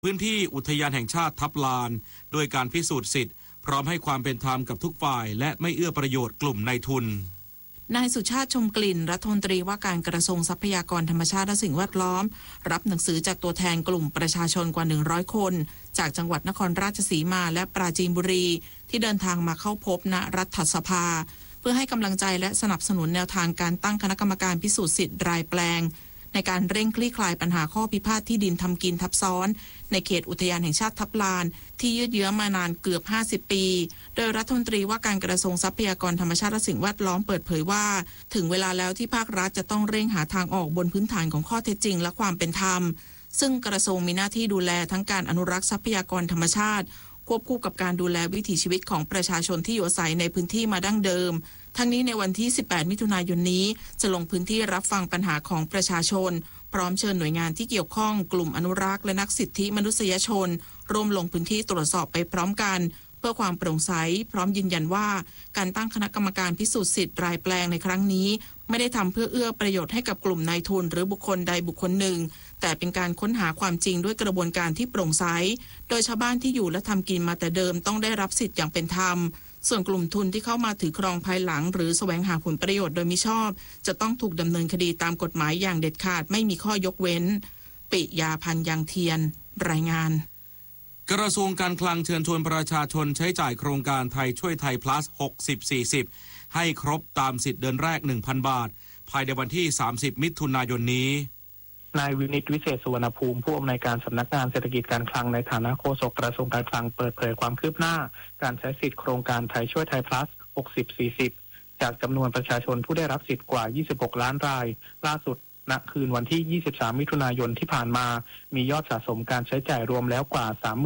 พื้นที่อุทยานแห่งชาติทับลานด้วยการพิสูจน์สิทธิ์พร้อมให้ความเป็นธรรมกับทุกฝ่ายและไม่เอื้อประโยชน์กลุ่มนายทุนนายสุชาติชมกลิ่นรัฐมนตรีว่าการกระทรวงทรัพยากรธรรมชาติและสิ่งแวดล้อมรับหนังสือจากตัวแทนกลุ่มประชาชนกว่า100คนจากจังหวัดนครราชสีมาและปราจีนบุรีที่เดินทางมาเข้าพบณรัฐสภาเพื่อให้กำลังใจและสนับสนุนแนวทางการตั้งคณะกรรมการพิสูจน์สิทธิ์รายแปลงในการเร่งคลี่คลายปัญหาข้อพิพาทที่ดินทำกินทับซ้อนในเขตอุทยานแห่งชาติทับลานที่ยืดเยื้อมานานเกือบ50ปีโดยรัฐมนตรีว่าการกระทรวงทรัพยากรธรรมชาติและสิ่งแวดล้อมเปิดเผยว่าถึงเวลาแล้วที่ภาครัฐจะต้องเร่งหาทางออกบนพื้นฐานของข้อเท็จจริงและความเป็นธรรมซึ่งกระทรวงมีหน้าที่ดูแลทั้งการอนุรักษ์ทรัพยากรธรรมชาติควบคู่กับการดูแลวิถีชีวิตของประชาชนที่อยู่อาศัยในพื้นที่มาดั้งเดิมทั้งนี้ในวันที่18มิถุนายนนี้จะลงพื้นที่รับฟังปัญหาของประชาชนพร้อมเชิญหน่วยงานที่เกี่ยวข้องกลุ่มอนุรักษ์และนักสิทธิมนุษยชนร่วมลงพื้นที่ตรวจสอบไปพร้อมกันเพื่อความโปร่งใสพร้อมยืนยันว่าการตั้งคณะกรรมการพิสูจน์สิทธิ์รายแปลงในครั้งนี้ไม่ได้ทำเพื่อเอื้อประโยชน์ให้กับกลุ่มนายทุนหรือบุคคลใดบุคคลหนึ่งแต่เป็นการค้นหาความจริงด้วยกระบวนการที่โปร่งใสโดยชาวบ้านที่อยู่และทำกินมาแต่เดิมต้องได้รับสิทธิ์อย่างเป็นธรรมส่วนกลุ่มทุนที่เข้ามาถือครองภายหลังหรือแสวงหาผลประโยชน์โดยมิชอบจะต้องถูกดำเนินคดีตามกฎหมายอย่างเด็ดขาดไม่มีข้อยกเว้นปิยาพันธ์ยังเทียนรายงานกระทรวงการคลังเชิญชวนประชาชนใช้จ่ายโครงการไทยช่วยไทย plus 60-40 ให้ครบตามสิทธิ์เดือนแรก 1,000 บาทภายในวันที่30มิถุนายนนี้นายวินิตวิเศษสุวรรณภูมิผู้อำนวยการสำนักงานเศรษฐกิจการคลังในฐานะโฆษกกระทรวงการคลังเปิดเผยความคืบหน้าการใช้สิทธิโครงการไทยช่วยไทย plus 60-40 จากจำนวนประชาชนผู้ได้รับสิทธิ์กว่า26ล้านรายล่าสุดณคืนวันที่23มิถุนายนที่ผ่านมามียอดสะสมการใช้จ่ายรวมแล้วกว่า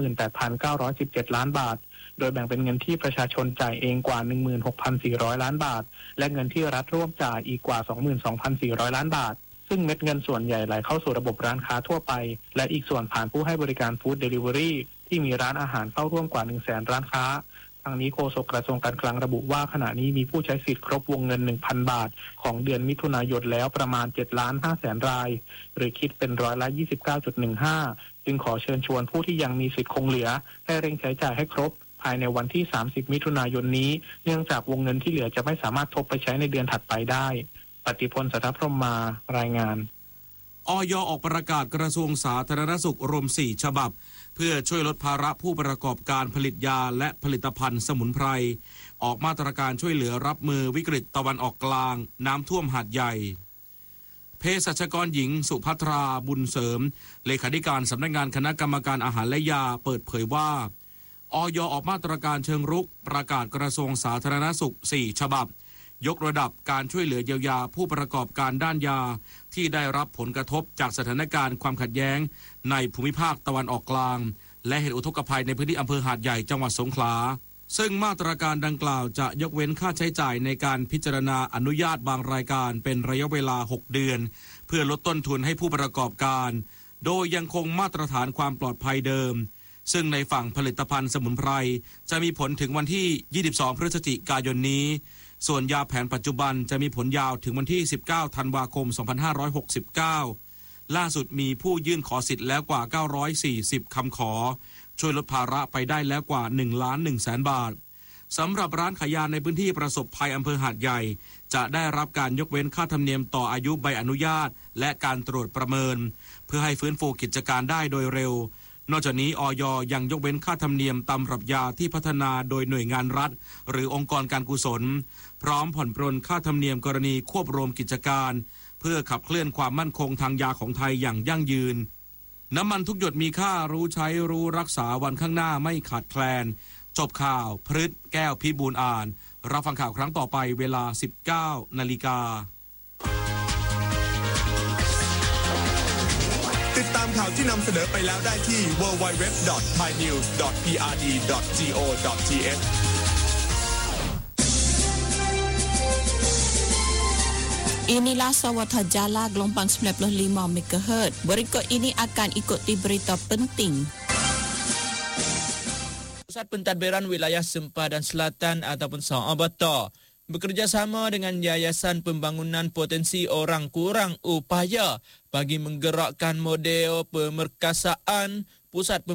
38,917 ล้านบาทโดยแบ่งเป็นเงินที่ประชาชนจ่ายเองกว่า 16,400 ล้านบาทและเงินที่รัฐร่วมจ่ายอีกกว่า 22,400 ล้านบาทซึ่งเม็ดเงินส่วนใหญ่ไหลเข้าสู่ระบบร้านค้าทั่วไปและอีกส่วนผ่านผู้ให้บริการฟู้ดเดลิเวอรี่ที่มีร้านอาหารเข้าร่วมกว่า 100,000 ร้านค้าทางนี้โฆษกกระทรวงการคลังระบุว่าขณะนี้มีผู้ใช้สิทธิ์ครบวงเงิน 1,000 บาทของเดือนมิถุนายนแล้วประมาณ 7,500,000 รายหรือคิดเป็นร้อยละ 29.15 จึงขอเชิญชวนผู้ที่ยังมีสิทธิ์คงเหลือให้เร่งใช้จ่ายให้ครบภายในวันที่30มิถุนายนนี้เนื่องจากวงเงินที่เหลือจะไม่สามารถทบไปใช้ในเดือนถัดไปได้ปฏิพล สัทธพรหมารายงานอย.ออกประกาศกระทรวงสาธารณสุขรวม4ฉบับเพื่อช่วยลดภาระผู้ประกอบการผลิตยาและผลิตภัณฑ์สมุนไพรออกมาตรการช่วยเหลือรับมือวิกฤตตะวันออกกลางน้ำท่วมหาดใหญ่เภสัชกรหญิงสุภัทราบุญเสริมเลขาธิการสำนักงานคณะกรรมการอาหารและยาเปิดเผยว่าอย.ออกมาตรการเชิงรุกประกาศกระทรวงสาธารณสุข4ฉบับยกระดับการช่วยเหลือเยียวยาผู้ประกอบการด้านยาที่ได้รับผลกระทบจากสถานการณ์ความขัดแย้งในภูมิภาคตะวันออกกลางและเหตุอุทกภัยในพื้นที่อำเภอหาดใหญ่จังหวัดสงขลาซึ่งมาตรการดังกล่าวจะยกเว้นค่าใช้จ่ายในการพิจารณาอนุญาตบางรายการเป็นระยะเวลา6เดือนเพื่อลดต้นทุนให้ผู้ประกอบการโดยยังคงมาตรฐานความปลอดภัยเดิมซึ่งในฝั่งผลิตภัณฑ์สมุนไพรจะมีผลถึงวันที่22พฤศจิกายนนี้ส่วนยาแผนปัจจุบันจะมีผลยาวถึงวันที่19ธันวาคม2569ล่าสุดมีผู้ยื่นขอสิทธิ์แล้วกว่า940คำขอช่วยลดภาระไปได้แล้วกว่า1,100,000 บาทสำหรับร้านขายยาในพื้นที่ประสบภัยอำเภอหาดใหญ่จะได้รับการยกเว้นค่าธรรมเนียมต่ออายุใบอนุญาตและการตรวจประเมินเพื่อให้ฟื้นฟูกิจการได้โดยเร็วนอกจากนี้อย.ยังยกเว้นค่าธรรมเนียมตำรับยาที่พัฒนาโดยหน่วยงานรัฐหรือองค์กรการกุศลพร้อมผ่อนปรนค่าธรรมเนียมกรณีควบรวมกิจการเพื่อขับเคลื่อนความมั่นคงทางยาของไทยอย่างยั่งยืนน้ำมันทุกหยดมีค่ารู้ใช้รู้รักษาวันข้างหน้าไม่ขาดแคลนจบข่าวพฤษแก้วพิบูลอ่านรับฟังข่าวครั้งต่อไปเวลา 19 นาฬิกาติดตามข่าวที่นำเสนอไปแล้วได้ที่ www.thainews.prd.go.th Inilah Sawata Jala gelombang 95 MHz. Berikut ini akan ikuti berita penting. Pusat Pentadbiran Wilayah Sempah dan Selatan ataupun SAWABATA bekerjasama dengan Yayasan Pembangunan Potensi Orang Kurang upaya bagi menggerakkan model pemerkasaan Pusat